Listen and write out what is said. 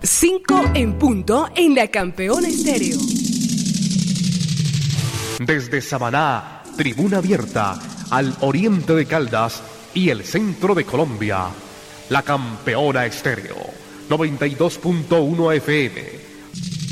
5 en punto en la Campeona Estéreo. Desde Samaná, tribuna abierta al oriente de Caldas y el centro de Colombia, la Campeona Estéreo, 92.1 FM.